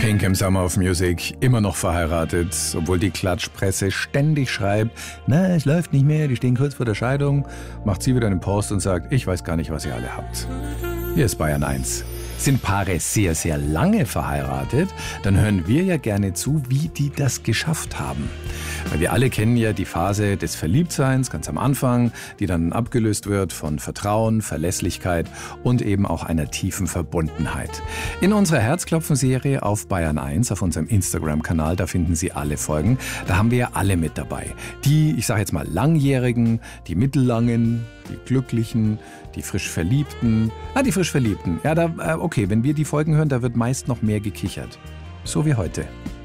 Pink im Summer of Music, immer noch verheiratet, obwohl die Klatschpresse ständig schreibt, na, es läuft nicht mehr, die stehen kurz vor der Scheidung, macht sie wieder einen Post und sagt, ich weiß gar nicht, was ihr alle habt. Hier ist Bayern 1. Sind Paare sehr, sehr lange verheiratet, dann hören wir ja gerne zu, wie die das geschafft haben. Weil wir alle kennen ja die Phase des Verliebtseins ganz am Anfang, die dann abgelöst wird von Vertrauen, Verlässlichkeit und eben auch einer tiefen Verbundenheit. In unserer Herzklopfen-Serie auf Bayern 1, auf unserem Instagram-Kanal, da finden Sie alle Folgen. Da haben wir ja alle mit dabei. Die, ich sage jetzt mal, Langjährigen, die Mittellangen, die Glücklichen, die frisch Verliebten. Die frisch Verliebten. Ja, okay, wenn wir die Folgen hören, da wird meist noch mehr gekichert. So wie heute.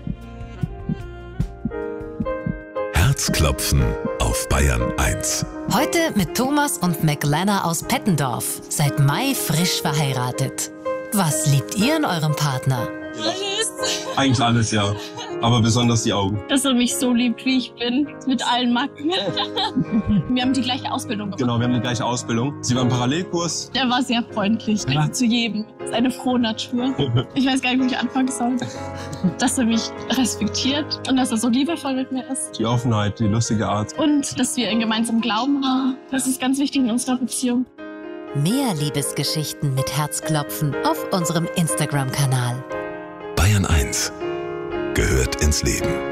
Herzklopfen auf Bayern 1. Heute mit Thomas und McLenna aus Pettendorf. Seit Mai frisch verheiratet. Was liebt ihr in eurem Partner? Alles. Eigentlich alles, ja. Aber besonders die Augen. Dass er mich so liebt, wie ich bin. Mit allen Macken. Wir haben die gleiche Ausbildung gemacht. Genau, wir haben die gleiche Ausbildung. Sie war im Parallelkurs. Der war sehr freundlich. Ja. Zu jedem. Das ist eine frohe Natur. Ich weiß gar nicht, wo ich anfangen soll. Dass er mich respektiert und dass er so liebevoll mit mir ist. Die Offenheit, die lustige Art. Und dass wir einen gemeinsamen Glauben haben. Das ist ganz wichtig in unserer Beziehung. Mehr Liebesgeschichten mit Herzklopfen auf unserem Instagram-Kanal. Bayern 1 gehört ins Leben.